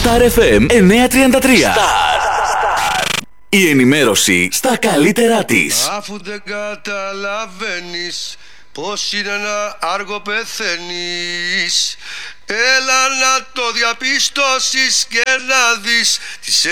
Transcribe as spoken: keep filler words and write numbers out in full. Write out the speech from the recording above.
Star εφ εμ εννιακόσια τριάντα τρία. Η ενημέρωση στα καλύτερά της. Αφού δεν καταλαβαίνεις πως είναι ένα άργο πεθαίνεις, έλα να το διαπιστώσεις και να δεις τις